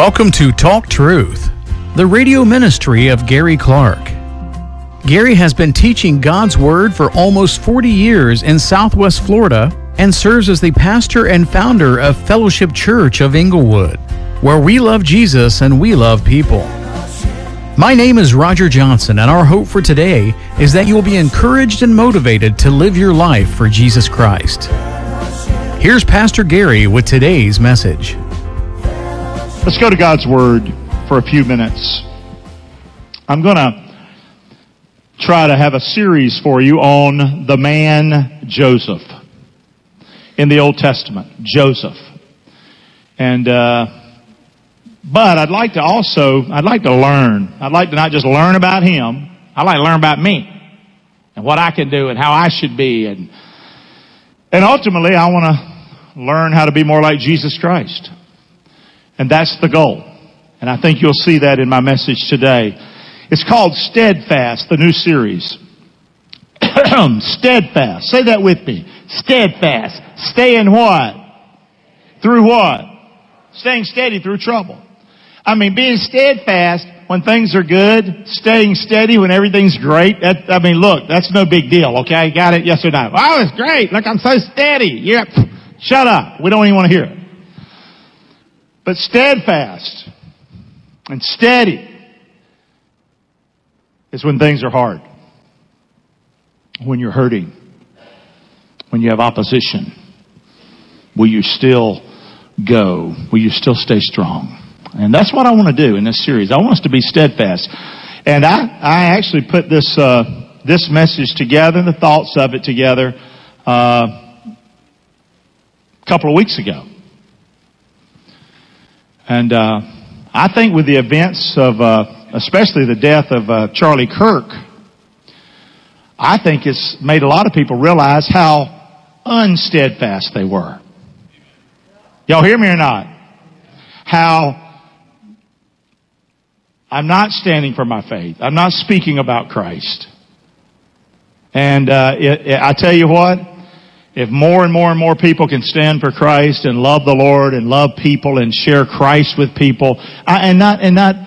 Welcome to Talk Truth, the radio ministry of Gary Clark. Gary has been teaching God's Word for almost 40 years in Southwest Florida and serves as the pastor and founder of Fellowship Church of Inglewood, where we love Jesus and we love people. My name is Roger Johnson, and our hope for today is that you will be encouraged and motivated to live your life for Jesus Christ. Here's Pastor Gary with today's message. Let's go to God's Word for a few minutes. I'm going to try to have a series for you on the man Joseph in the Old Testament. Joseph. And, but I'd like to learn. I'd like to not just learn about him. I'd like to learn about me and what I can do and how I should be. And ultimately, I want to learn how to be more like Jesus Christ. And that's the goal. And I think you'll see that in my message today. It's called Steadfast, the new series. Steadfast. Say that with me. Steadfast. Stay in what? Through what? Staying steady through trouble. I mean, being steadfast when things are good, staying steady when everything's great. Look, that's no big deal, okay? Got it? Yes or no? Oh, it's great. Look, I'm so steady. Yep. Shut up. We don't even want to hear it. But steadfast and steady is when things are hard. When you're hurting. When you have opposition. Will you still go? Will you still stay strong? And that's what I want to do in this series. I want us to be steadfast. And I actually put this message together, the thoughts of it together, a couple of weeks ago. And I think with the events of, especially the death of Charlie Kirk, I think it's made a lot of people realize how unsteadfast they were. Y'all hear me or not? How I'm not standing for my faith. I'm not speaking about Christ. And I tell you what, if more and more and more people can stand for Christ and love the Lord and love people and share Christ with people, and not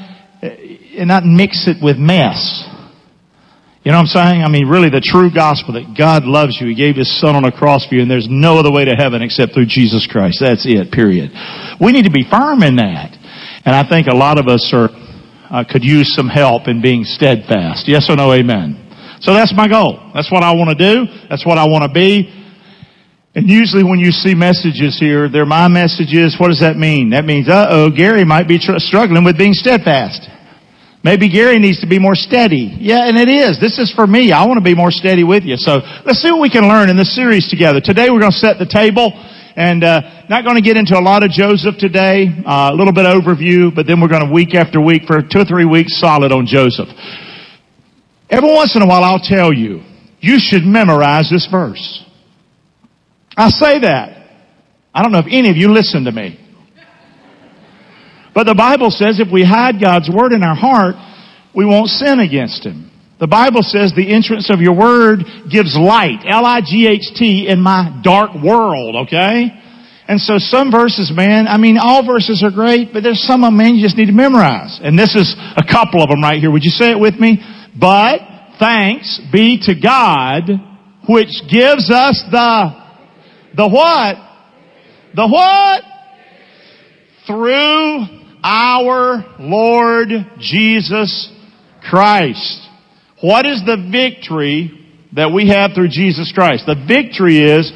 mix it with mess. You know what I'm saying? I mean, really the true gospel that God loves you. He gave His Son on a cross for you, and there's no other way to heaven except through Jesus Christ. That's it, period. We need to be firm in that. And I think a lot of us could use some help in being steadfast. Yes or no, amen. So that's my goal. That's what I want to do. That's what I want to be. And usually when you see messages here, they're my messages. What does that mean? That means, Gary might be struggling with being steadfast. Maybe Gary needs to be more steady. Yeah, and it is. This is for me. I want to be more steady with you. So let's see what we can learn in this series together. Today we're going to set the table. And not going to get into a lot of Joseph today. A little bit of overview. But then we're going to week after week for 2 or 3 weeks solid on Joseph. Every once in a while I'll tell you, you should memorize this verse. I say that. I don't know if any of you listen to me. But the Bible says if we hide God's Word in our heart, we won't sin against Him. The Bible says the entrance of your Word gives light, L-I-G-H-T, in my dark world, okay? And so some verses, man, I mean, all verses are great, but there's some of them, man, you just need to memorize. And this is a couple of them right here. Would you say it with me? But thanks be to God, which gives us the what? The what? Through our Lord Jesus Christ. What is the victory that we have through Jesus Christ? The victory is,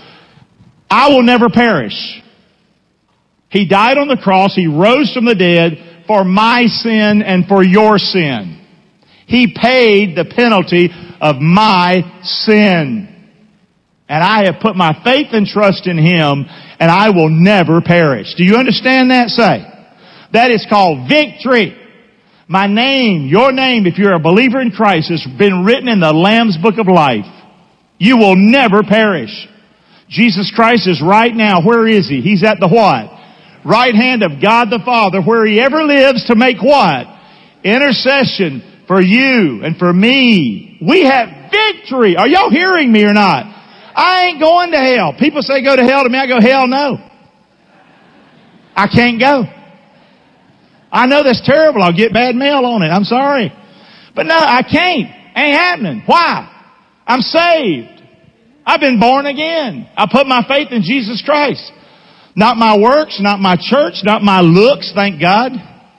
I will never perish. He died on the cross. He rose from the dead for my sin and for your sin. He paid the penalty of my sin. And I have put my faith and trust in Him, and I will never perish. Do you understand that? Say. That is called victory. My name, your name, if you're a believer in Christ, has been written in the Lamb's Book of Life. You will never perish. Jesus Christ is right now. Where is He? He's at the what? Right hand of God the Father, where He ever lives to make what? Intercession for you and for me. We have victory. Are y'all hearing me or not? I ain't going to hell. People say go to hell to me. I go, hell no. I can't go. I know that's terrible. I'll get bad mail on it. I'm sorry. But no, I can't. Ain't happening. Why? I'm saved. I've been born again. I put my faith in Jesus Christ. Not my works, not my church, not my looks, thank God.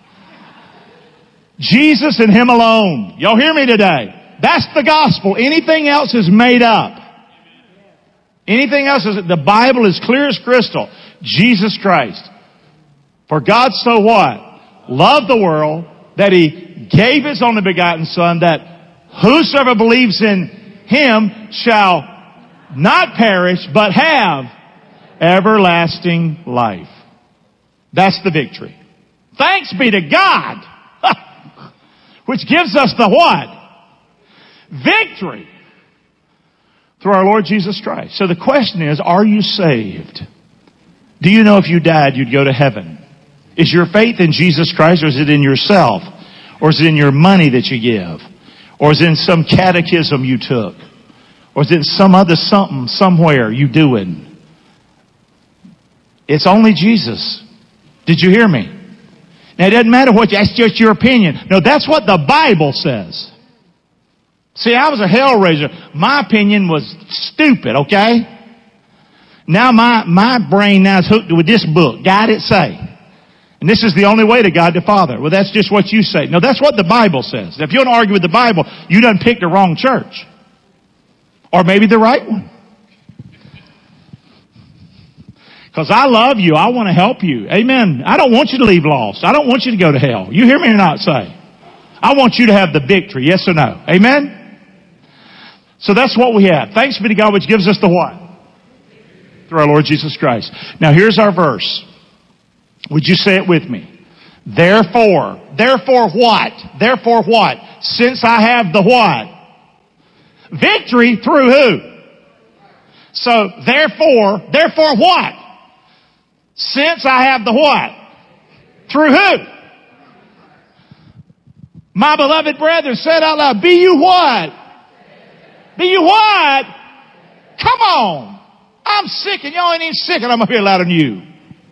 Jesus and Him alone. Y'all hear me today? That's the gospel. Anything else is made up. Anything else is, the Bible is clear as crystal. Jesus Christ. For God so what? Loved the world that He gave His only begotten Son, that whosoever believes in Him shall not perish, but have everlasting life. That's the victory. Thanks be to God, which gives us the what? Victory through our Lord Jesus Christ. So the question is, are you saved? Do you know if you died, you'd go to heaven? Is your faith in Jesus Christ, or is it in yourself? Or is it in your money that you give? Or is it in some catechism you took? Or is it some other something, somewhere you doing? It's only Jesus. Did you hear me? Now it doesn't matter what, that's just your opinion. No, that's what the Bible says. See, I was a hellraiser. My opinion was stupid, okay? Now my brain now is hooked with this book. God it say. And this is the only way to God the Father. Well, that's just what you say. No, that's what the Bible says. If you don't argue with the Bible, you done picked the wrong church. Or maybe the right one. Because I love you. I want to help you. Amen. I don't want you to leave lost. I don't want you to go to hell. You hear me or not say? I want you to have the victory. Yes or no? Amen? So that's what we have. Thanks be to God which gives us the what? Through our Lord Jesus Christ. Now here's our verse. Would you say it with me? Therefore what? Therefore what? Since I have the what? Victory through who? So therefore what? Since I have the what? Through who? My beloved brethren, say it out loud. Be you what? Be you what? Come on. I'm sick and y'all ain't even sick and I'm up here louder than you.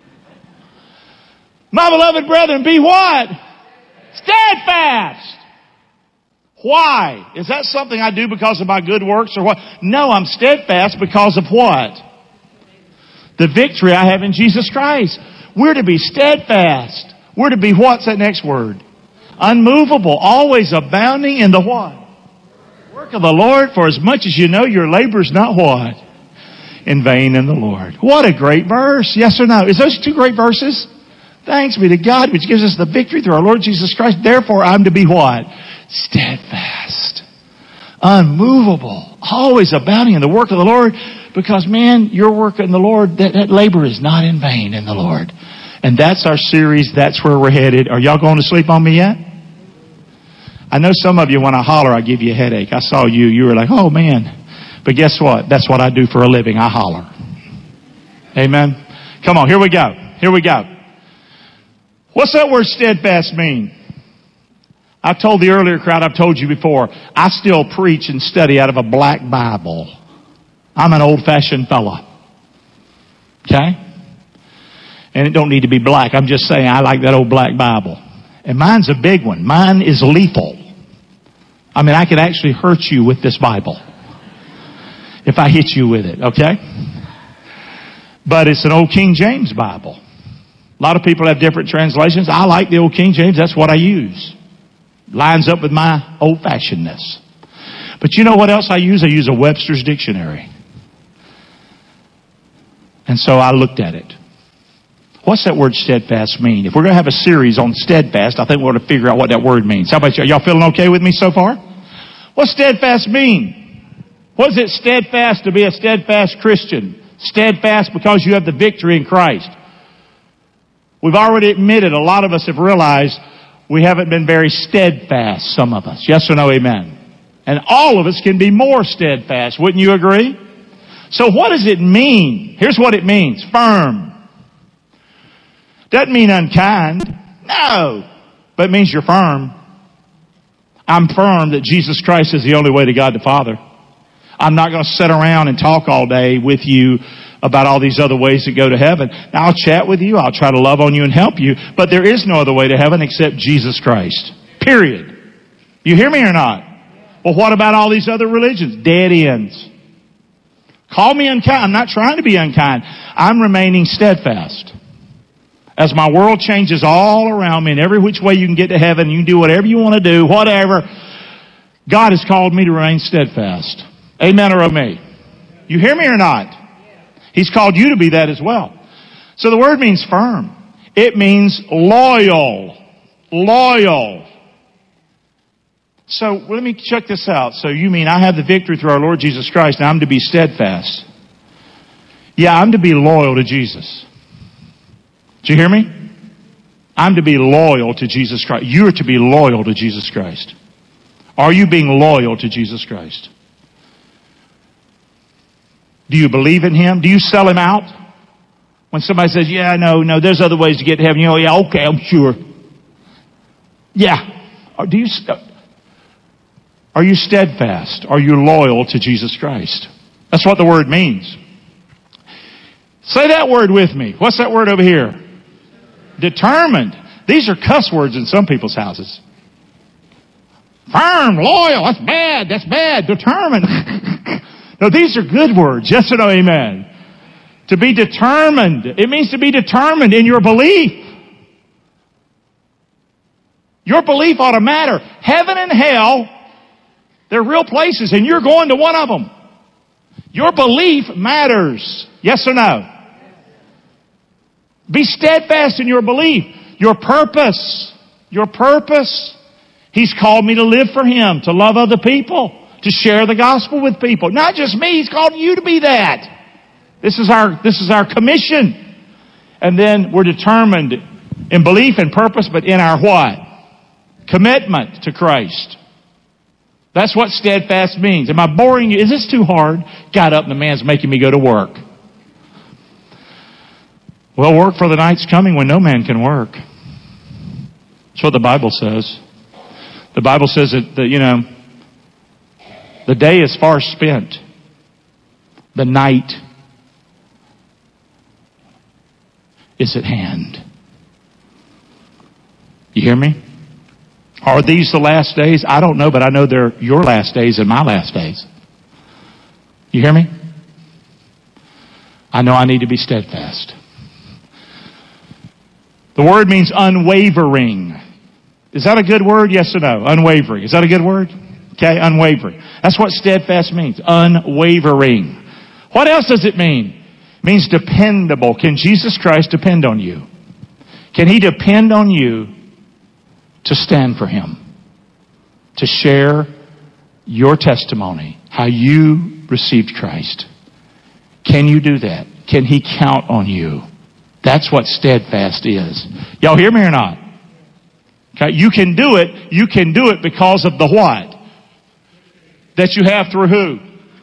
My beloved brethren, be what? Steadfast. Why? Is that something I do because of my good works or what? No, I'm steadfast because of what? The victory I have in Jesus Christ. We're to be steadfast. We're to be, what's that next word? Unmovable, always abounding in the what? Work of the Lord, for as much as you know your labor is not what? In vain in the Lord. What a great verse. Yes or no? Is those two great verses? Thanks be to God, which gives us the victory through our Lord Jesus Christ. Therefore, I'm to be what? Steadfast. Unmovable. Always abounding in the work of the Lord. Because, man, your work in the Lord, that labor is not in vain in the Lord. And that's our series. That's where we're headed. Are y'all going to sleep on me yet? I know some of you, when I holler, I give you a headache. I saw you. You were like, oh, man. But guess what? That's what I do for a living. I holler. Amen. Come on. Here we go. Here we go. What's that word steadfast mean? I've told the earlier crowd, I've told you before, I still preach and study out of a black Bible. I'm an old-fashioned fella. Okay? And it don't need to be black. I'm just saying I like that old black Bible. And mine's a big one. Mine is lethal. I mean, I could actually hurt you with this Bible if I hit you with it, okay? But it's an old King James Bible. A lot of people have different translations. I like the old King James. That's what I use. Lines up with my old-fashionedness. But you know what else I use? I use a Webster's Dictionary. And so I looked at it. What's that word steadfast mean? If we're going to have a series on steadfast, I think we ought to figure out what that word means. How about you? Y'all feeling okay with me so far? What's steadfast mean? What is it steadfast to be a steadfast Christian? Steadfast because you have the victory in Christ. We've already admitted, a lot of us have realized we haven't been very steadfast, some of us. Yes or no, amen? And all of us can be more steadfast. Wouldn't you agree? So what does it mean? Here's what it means. Firm. Doesn't mean unkind. No. But it means you're firm. I'm firm that Jesus Christ is the only way to God the Father. I'm not going to sit around and talk all day with you about all these other ways to go to heaven. Now, I'll chat with you. I'll try to love on you and help you. But there is no other way to heaven except Jesus Christ. Period. You hear me or not? Well, what about all these other religions? Dead ends. Call me unkind. I'm not trying to be unkind. I'm remaining steadfast. As my world changes all around me, and every which way you can get to heaven, you can do whatever you want to do, whatever, God has called me to remain steadfast. Amen or amen? You hear me or not? He's called you to be that as well. So the word means firm. It means loyal. Loyal. So let me check this out. So you mean I have the victory through our Lord Jesus Christ, and I'm to be steadfast. Yeah, I'm to be loyal to Jesus. Did you hear me? I'm to be loyal to Jesus Christ. You're to be loyal to Jesus Christ. Are you being loyal to Jesus Christ? Do you believe in Him? Do you sell Him out? When somebody says, yeah, no, there's other ways to get to heaven. You know, yeah, okay, I'm sure. Yeah. Are you steadfast? Are you loyal to Jesus Christ? That's what the word means. Say that word with me. What's that word over here? Determined. These are cuss words in some people's houses. Firm, loyal, that's bad, that's bad. Determined. No, these are good words. Yes or no, amen. To be determined. It means to be determined in your belief. Your belief ought to matter. Heaven and hell, they're real places, and you're going to one of them. Your belief matters. Yes or no? Be steadfast in your belief. Your purpose. Your purpose. He's called me to live for Him, to love other people, to share the gospel with people. Not just me, He's called you to be that. This is our commission. And then we're determined in belief and purpose, but in our what? Commitment to Christ. That's what steadfast means. Am I boring you? Is this too hard? Got up and the man's making me go to work. Well, work for the night's coming when no man can work. That's what the Bible says. The Bible says that, the day is far spent. The night is at hand. You hear me? Are these the last days? I don't know, but I know they're your last days and my last days. You hear me? I know I need to be steadfast. The word means unwavering. Is that a good word? Yes or no? Unwavering. Is that a good word? Okay, unwavering. That's what steadfast means. Unwavering. What else does it mean? It means dependable. Can Jesus Christ depend on you? Can He depend on you to stand for Him? To share your testimony, how you received Christ. Can you do that? Can He count on you? That's what steadfast is. Y'all hear me or not? Okay, you can do it. You can do it because of the what? That you have through who?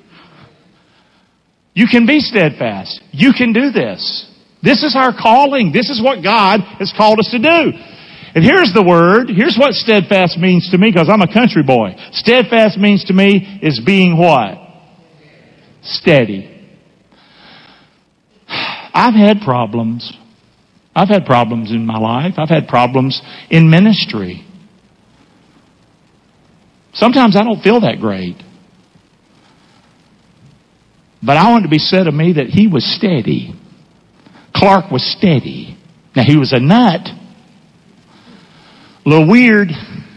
You can be steadfast. You can do this. This is our calling. This is what God has called us to do. And here's the word. Here's what steadfast means to me, because I'm a country boy. Steadfast means to me is being what? Steady. I've had problems. I've had problems in my life. I've had problems in ministry. Sometimes I don't feel that great. But I want it to be said of me that he was steady. Clark was steady. Now he was a nut. A little weird.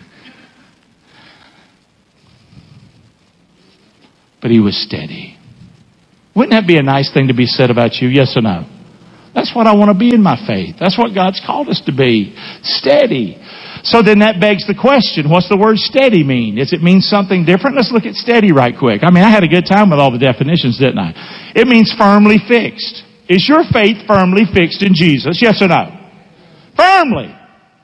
But he was steady. Wouldn't that be a nice thing to be said about you? Yes or no? That's what I want to be in my faith. That's what God's called us to be. Steady. So then that begs the question, what's the word steady mean? Does it mean something different? Let's look at steady right quick. I had a good time with all the definitions, didn't I? It means firmly fixed. Is your faith firmly fixed in Jesus? Yes or no? Firmly.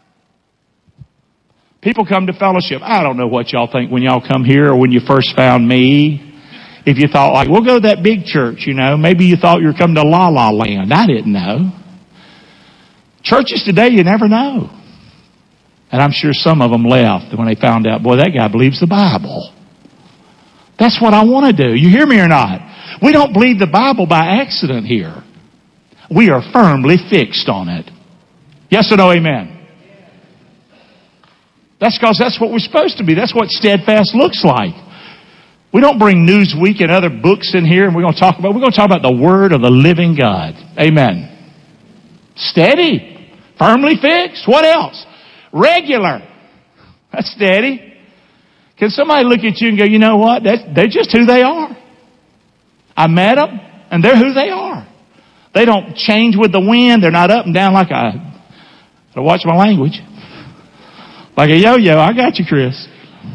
People come to fellowship. I don't know what y'all think when y'all come here or when you first found me. If you thought, we'll go to that big church, Maybe you thought you were coming to La La Land. I didn't know. Churches today, you never know. And I'm sure some of them left when they found out, boy, that guy believes the Bible. That's what I want to do. You hear me or not? We don't believe the Bible by accident here. We are firmly fixed on it. Yes or no, amen? That's because that's what we're supposed to be. That's what steadfast looks like. We don't bring Newsweek and other books in here and we're going to talk about the Word of the living God. Amen. Steady. Firmly fixed. What else? Regular. That's steady. Can somebody look at you and go, you know what? They're just who they are. I met them and they're who they are. They don't change with the wind. They're not up and down like I watch my language. Like a yo-yo. I got you, Chris.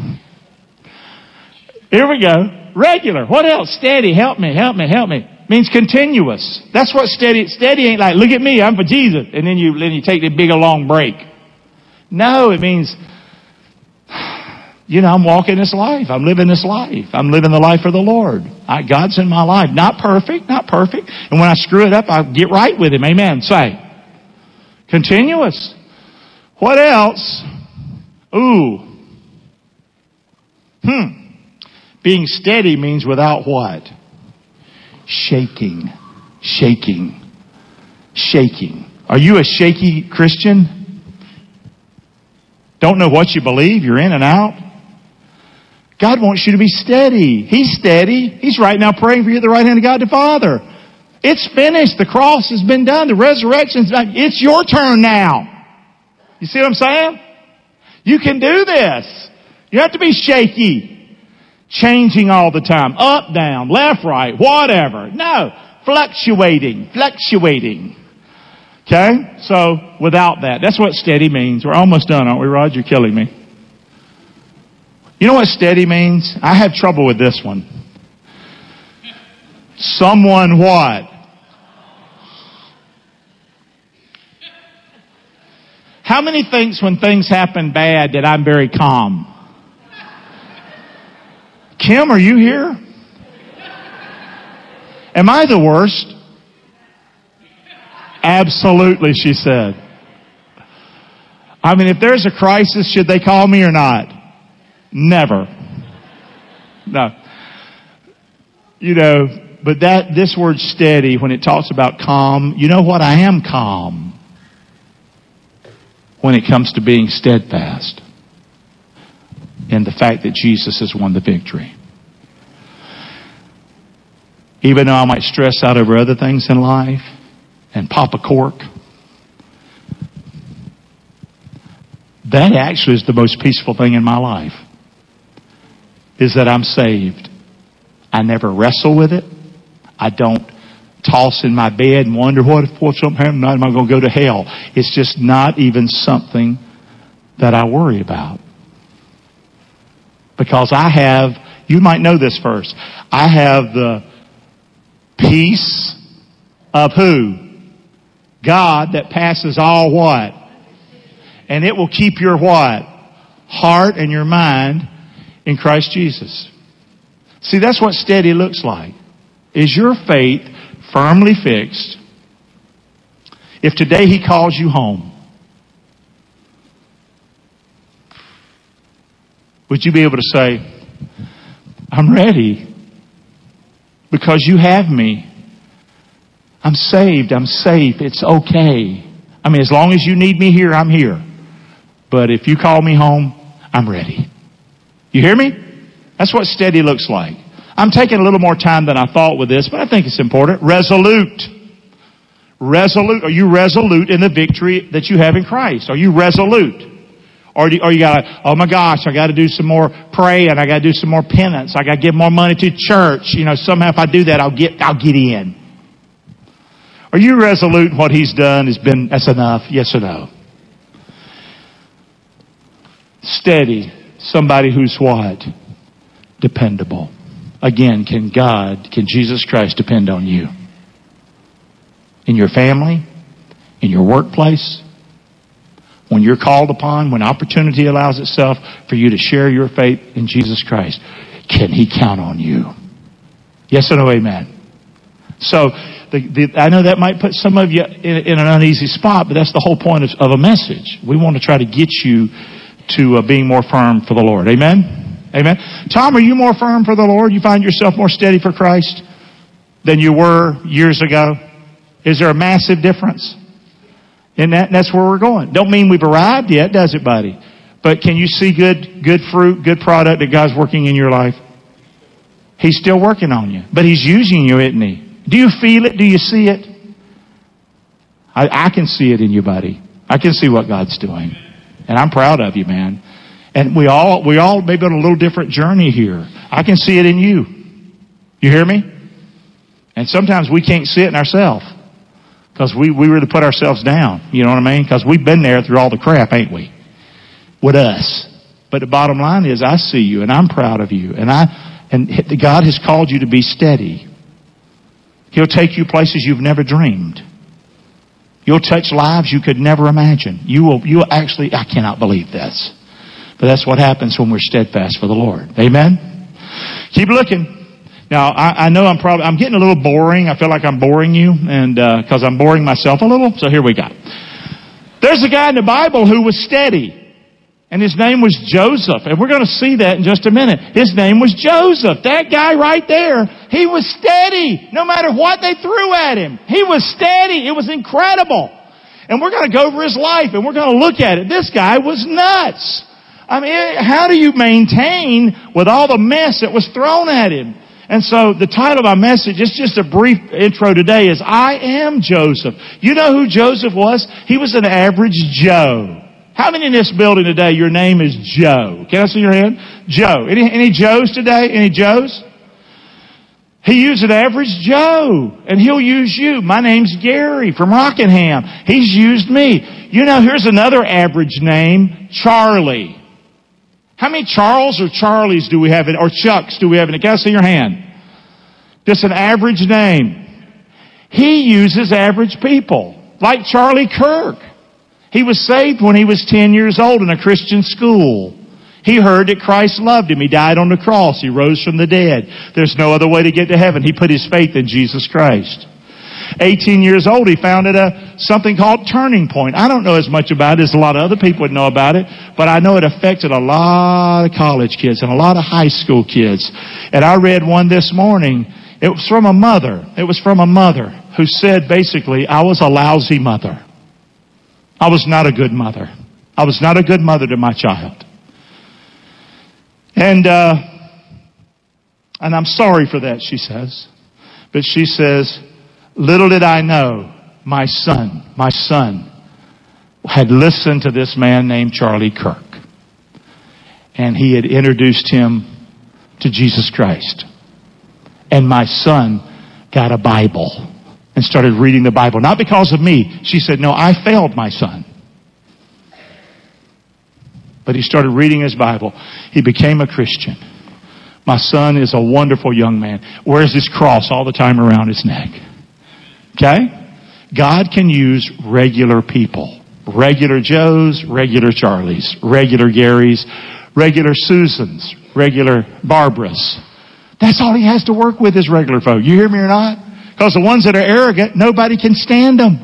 Here we go. Regular. What else? Steady. Help me. Means continuous. That's what steady. Steady ain't like, look at me, I'm for Jesus. And then you take the big long break. No, it means, I'm walking this life. I'm living this life. I'm living the life of the Lord. God's in my life. Not perfect. And when I screw it up, I get right with Him. Amen. Say. Continuous. What else? Being steady means without what? Shaking. Are you a shaky Christian? Don't know what you believe? You're in and out? God wants you to be steady. He's steady. He's right now praying for you at the right hand of God the Father. It's finished. The cross has been done. The resurrection's done. It's your turn now. You see what I'm saying? You can do this. You have to be shaky. Changing all the time. Up, down, left, right, whatever. No. Fluctuating. Okay? So, without that. That's what steady means. We're almost done, aren't we, Rod? You're killing me. You know what steady means? I have trouble with this one. Someone what? How many thinks when things happen bad that I'm very calm? Kim, are you here? Am I the worst? Absolutely, she said. I mean, if there's a crisis, should they call me or not? Never. No. But this word steady, when it talks about calm, you know what? I am calm when it comes to being steadfast in the fact that Jesus has won the victory. Even though I might stress out over other things in life and pop a cork, that actually is the most peaceful thing in my life, is that I'm saved. I never wrestle with it. I don't toss in my bed and wonder what if something happens, am I going to go to hell? It's just not even something that I worry about. Because I have, you might know this first, I have the peace of who? God, that passes all what? And it will keep your what? Heart and your mind in Christ Jesus. See, that's what steady looks like. Is your faith firmly fixed? If today He calls you home, would you be able to say, I'm ready because you have me. I'm saved. I'm safe. It's okay. I mean, as long as you need me here, I'm here. But if you call me home, I'm ready. You hear me? That's what steady looks like. I'm taking a little more time than I thought with this, but I think it's important. Resolute. Resolute. Are you resolute in the victory that you have in Christ? Are you resolute? Or you got to, oh my gosh, I got to do some more praying. I got to do some more penance. I got to give more money to church. Somehow if I do that, I'll get in. Are you resolute in what He's done that's enough? Yes or no? Steady. Somebody who's what? Dependable. Again, can Jesus Christ depend on you? In your family? In your workplace? When you're called upon, when opportunity allows itself for you to share your faith in Jesus Christ, can He count on you? Yes or no, amen? So, I know that might put some of you in an uneasy spot, but that's the whole point of a message. We want to try to get you to being more firm for the Lord. Amen? Amen? Tom, are you more firm for the Lord? You find yourself more steady for Christ? than you were years ago? Is there a massive difference? And that's where we're going. Don't mean we've arrived yet, does it, buddy? But can you see good fruit, good product that God's working in your life? He's still working on you. But He's using you, isn't He? Do you feel it? Do you see it? I can see it in you, buddy. I can see what God's doing. And I'm proud of you, man. And we all maybe on a little different journey here. I can see it in you. You hear me? And sometimes we can't see it in ourselves. Because we really put ourselves down. You know what I mean? Because we've been there through all the crap, ain't we? With us. But the bottom line is, I see you and I'm proud of you. And God has called you to be steady. He'll take you places you've never dreamed. You'll touch lives you could never imagine. You'll actually, I cannot believe this. But that's what happens when we're steadfast for the Lord. Amen? Keep looking. Now, I know I'm getting a little boring. I feel like I'm boring you, and because I'm boring myself a little. So here we go. There's a guy in the Bible who was steady. And his name was Joseph. And we're going to see that in just a minute. His name was Joseph. That guy right there, he was steady. No matter what they threw at him. He was steady. It was incredible. And we're going to go over his life and we're going to look at it. This guy was nuts. I mean, how do you maintain with all the mess that was thrown at him? And so the title of my message, it's just a brief intro today, is I Am Joseph. You know who Joseph was? He was an average Joe. How many in this building today, your name is Joe? Can I see your hand? Joe. Any Joes today? Any Joes? He used an average Joe. And He'll use you. My name's Gary from Rockingham. He's used me. You know, here's another average name, Charlie. How many Charles or Charlies do we have or Chucks do we have in it? Can I see your hand? Just an average name. He uses average people. Like Charlie Kirk. He was saved when he was 10 years old in a Christian school. He heard that Christ loved him. He died on the cross. He rose from the dead. There's no other way to get to heaven. He put his faith in Jesus Christ. 18 years old, he founded something called Turning Point. I don't know as much about it as a lot of other people would know about it, but I know it affected a lot of college kids and a lot of high school kids. And I read one this morning. It was from a mother. It was from a mother who said basically, I was a lousy mother. I was not a good mother. I was not a good mother to my child. And I'm sorry for that, she says. But she says, little did I know, my son had listened to this man named Charlie Kirk. And he had introduced him to Jesus Christ. And my son got a Bible and started reading the Bible. Not because of me. She said, no, I failed my son. But he started reading his Bible. He became a Christian. My son is a wonderful young man. Wears his cross all the time around his neck. Okay? God can use regular people. Regular Joes, regular Charlies, regular Garys, regular Susans, regular Barbaras. That's all He has to work with is regular folk. You hear me or not? Because the ones that are arrogant, nobody can stand them.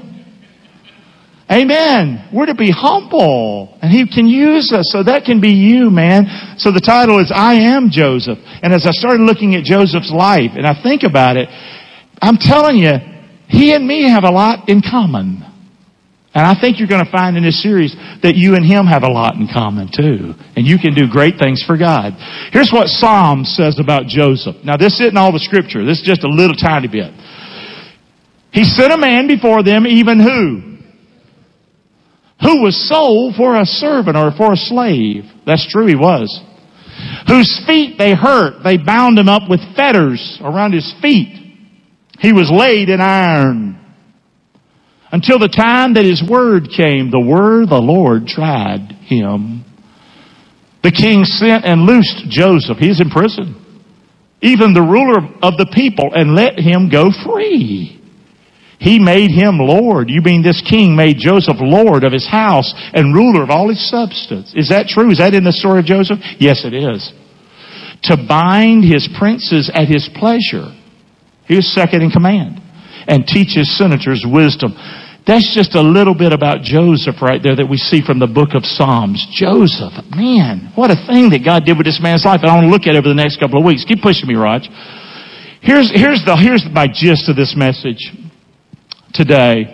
Amen. We're to be humble. And He can use us. So that can be you, man. So the title is I Am Joseph. And as I started looking at Joseph's life, and I think about it, I'm telling you, he and me have a lot in common. And I think you're going to find in this series that you and him have a lot in common too. And you can do great things for God. Here's what Psalms says about Joseph. Now this isn't all the scripture. This is just a little tiny bit. He sent a man before them, even who? Who was sold for a servant or for a slave. That's true, he was. Whose feet they hurt. They bound him up with fetters around his feet. He was laid in iron. Until the time that his word came, the word of the Lord tried him. The king sent and loosed Joseph. He's in prison. Even the ruler of the people, and let him go free. He made him Lord. You mean this king made Joseph Lord of his house and ruler of all his substance. Is that true? Is that in the story of Joseph? Yes, it is. To bind his princes at his pleasure. He was second in command. And teach his senators wisdom. That's just a little bit about Joseph right there that we see from the book of Psalms. Joseph, man, what a thing that God did with this man's life. And I want to look at it over the next couple of weeks. Keep pushing me, Raj. Here's my gist of this message today.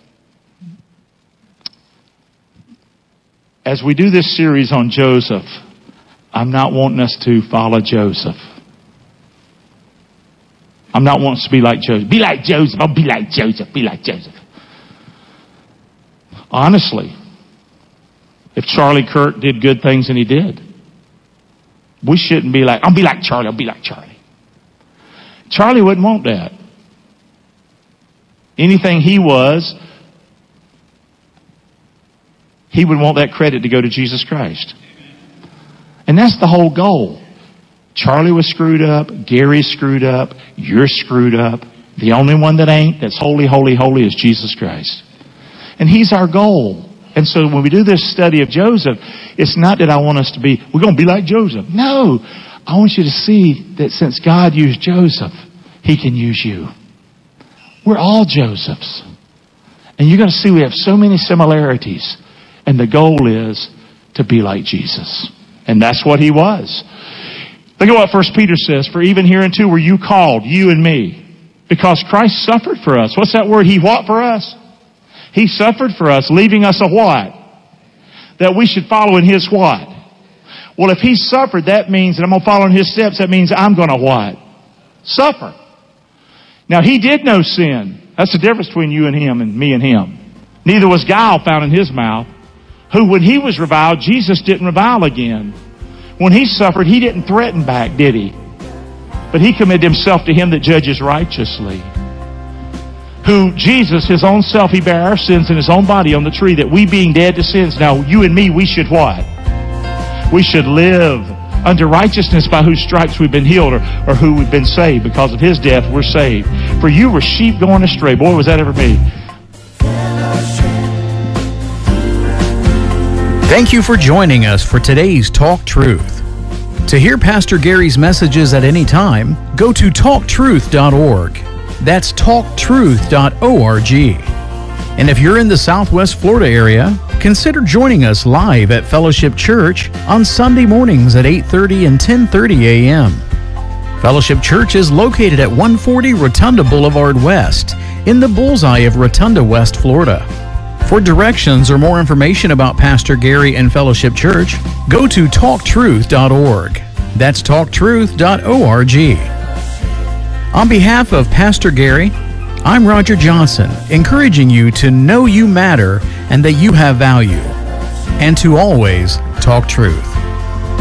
As we do this series on Joseph, I'm not wanting us to follow Joseph. I'm not wanting us to be like Joseph. Be like Joseph. I'll be like Joseph. Be like Joseph. Honestly, if Charlie Kirk did good things, and he did, we shouldn't be like, I'll be like Charlie. I'll be like Charlie. Charlie wouldn't want that. Anything he was, he would want that credit to go to Jesus Christ. And that's the whole goal. Charlie was screwed up. Gary's screwed up. You're screwed up. The only one that ain't, that's holy, holy, holy, is Jesus Christ. And He's our goal. And so when we do this study of Joseph, it's not that I want us to be, we're going to be like Joseph. No. I want you to see that since God used Joseph, He can use you. We're all Josephs. And you're going to see we have so many similarities. And the goal is to be like Jesus. And that's what He was. Look at what 1 Peter says. For even hereunto were you called, you and me, because Christ suffered for us. What's that word? He what for us? He suffered for us, leaving us a what? That we should follow in His what? Well, if He suffered, that means that I'm going to follow in His steps. That means I'm going to what? Suffer. Now, He did know sin. That's the difference between you and Him and me and Him. Neither was guile found in His mouth. Who, when He was reviled, Jesus didn't revile again. When He suffered, He didn't threaten back, did He? But He committed Himself to Him that judges righteously. Who, Jesus, His own self, He bare our sins in His own body on the tree, that we being dead to sins, now you and me, we should what? We should live under righteousness, by whose stripes we've been healed, or who we've been saved. Because of His death, we're saved. For you were sheep going astray. Boy, was that ever me. Thank you for joining us for today's Talk Truth. To hear Pastor Gary's messages at any time, go to talktruth.org. That's talktruth.org. And if you're in the Southwest Florida area, consider joining us live at Fellowship Church on Sunday mornings at 8:30 and 10:30 a.m. Fellowship Church is located at 140 Rotunda Boulevard West in the bullseye of Rotunda, West Florida. For directions or more information about Pastor Gary and Fellowship Church, go to talktruth.org. That's talktruth.org. On behalf of Pastor Gary, I'm Roger Johnson, encouraging you to know you matter and that you have value, and to always talk truth.